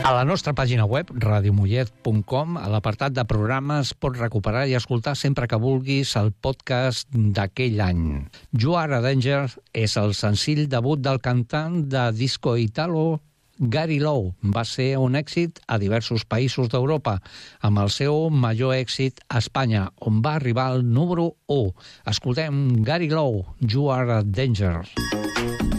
A la nostra pàgina web, radiomollet.com, a l'apartat de programes pots recuperar i escoltar sempre que vulguis el podcast d'aquell any. You Are a Danger és el senzill debut del cantant de disco italo Gary Lowe. Va ser un èxit a diversos països d'Europa, amb el seu major èxit a Espanya, on va arribar al número 1. Escoltem Gary Lowe, You Are a Danger.